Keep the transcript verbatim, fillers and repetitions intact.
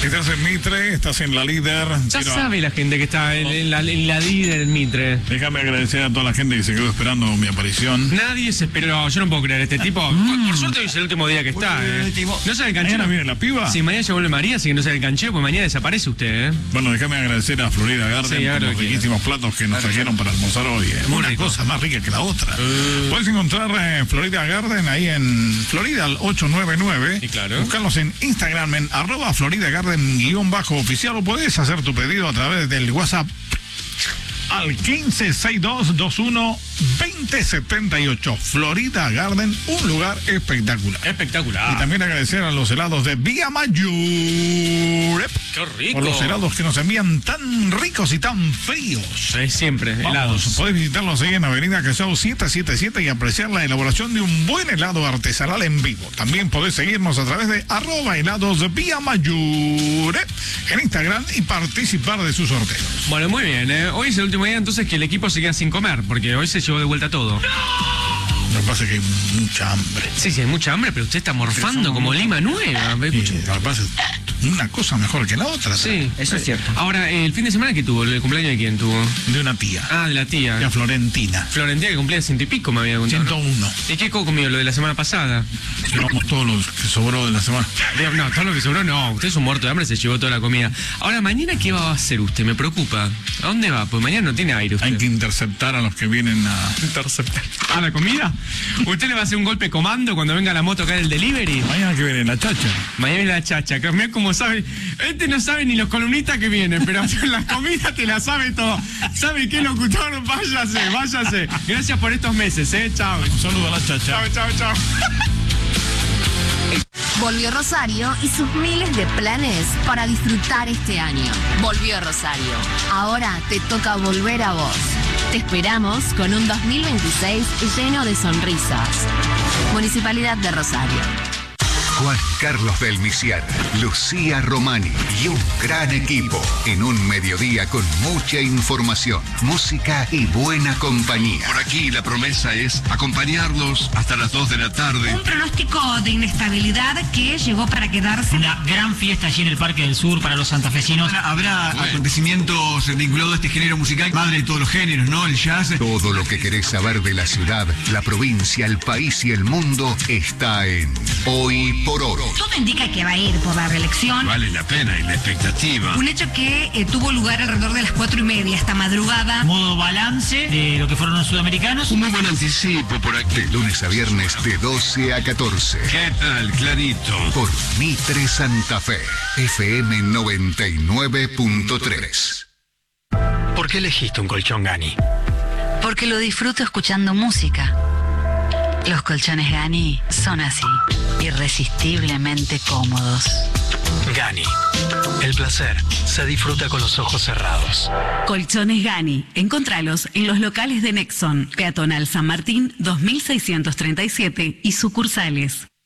estás en Mitre, estás en la líder. Ya Quiero... sabe la gente que está en, en la, en la líder en Mitre. Déjame agradecer a toda la gente que se quedó esperando mi aparición. Nadie se esperó, yo no puedo creer este tipo. Mm. Por suerte hoy es el último día que está, eh. ¿No sale el canchero? ¿Mañana viene la piba? Sí, mañana ya vuelve María, así que no sale el canchero, pues mañana desaparece usted, eh. Bueno, déjame agradecer a Florida Garden sí, por los riquísimos platos que nos trajeron para almorzar hoy. Eh. Muy Una rico. cosa más rica que la otra. Uh. Puedes encontrar eh, Florida Garden ahí en Florida al ocho nueve nueve. Y claro. Buscarlos en Instagram en arroba Florida Garden guión bajo oficial, o puedes hacer tu pedido a través del WhatsApp al quince sesenta y dos veintiuno veinte setenta y ocho. Florida Garden, un lugar espectacular. Espectacular. Y también agradecer a los helados de Vía Mayor. Qué rico. Por los helados que nos envían tan ricos y tan fríos. Sí, siempre, Vamos, helados. podés visitarlos ahí en Avenida Casado setecientos setenta y siete y apreciar la elaboración de un buen helado artesanal en vivo. También podés seguirnos a través de arroba helados de Vía Mayor en Instagram y participar de sus sorteos. Bueno, muy bien, eh. Hoy es el último día entonces que el equipo se queda sin comer, porque hoy se llevó de vuelta todo. Lo que pasa es que hay mucha hambre. Sí, sí, hay mucha hambre, pero usted está morfando como lima nueva. Y lo que pasa es una cosa mejor que la otra. Sí, eso es cierto. Ahora, el fin de semana que tuvo, el cumpleaños de quién tuvo. De una tía. Ah, de la tía. Tía Florentina. Florentina, que cumplía ciento y pico, me había contado. ciento uno. ¿Y qué comió? Lo de la semana pasada. Llevamos todo lo que sobró de la semana. No, todo lo que sobró no. Usted es un muerto de hambre, se llevó toda la comida. Ahora, ¿mañana qué va a hacer usted? Me preocupa. ¿A dónde va? Pues mañana no tiene aire usted. Hay que interceptar a los que vienen a... interceptar. ¿A la comida? ¿Usted le va a hacer un golpe comando cuando venga la moto acá del delivery? Mañana que viene la chacha. Mañana viene la chacha. Que mira cómo sabe. Este no sabe ni los columnistas que vienen, pero las comidas te las sabe todo. ¿Sabe qué, locutor? Váyase, váyase. Gracias por estos meses, ¿eh? Chao. Un saludo a la chacha. Chao, chao, chao. Volvió Rosario y sus miles de planes para disfrutar este año. Volvió Rosario. Ahora te toca volver a vos. Te esperamos con un dos mil veintiséis lleno de sonrisas. Municipalidad de Rosario. Juan Carlos del Misiar, Lucía Romani y un gran equipo en un mediodía con mucha información, música y buena compañía. Por aquí la promesa es acompañarlos hasta las dos de la tarde. Un pronóstico de inestabilidad que llegó para quedarse. Una gran fiesta allí en el Parque del Sur para los santafesinos. Habrá bueno. acontecimientos vinculados a este género musical, madre de todos los géneros, ¿no? El jazz. Todo lo que querés saber de la ciudad, la provincia, el país y el mundo está en Hoy por Hoy. Todo indica que va a ir por la reelección. Vale la pena y la expectativa. Un hecho que eh, tuvo lugar alrededor de las cuatro y media esta madrugada. Modo balance de lo que fueron los sudamericanos. Un muy buen anticipo por aquí. De lunes a viernes de doce a catorce. ¿Qué tal, Clarito? Por Mitre Santa Fe, F M noventa y nueve punto tres. ¿Por qué elegiste un colchón Gani? Porque lo disfruto escuchando música. Los colchones Gani son así, irresistiblemente cómodos. Gani. El placer se disfruta con los ojos cerrados. Colchones Gani. Encontralos en los locales de Nexon, Peatonal San Martín dos mil seiscientos treinta y siete y sucursales.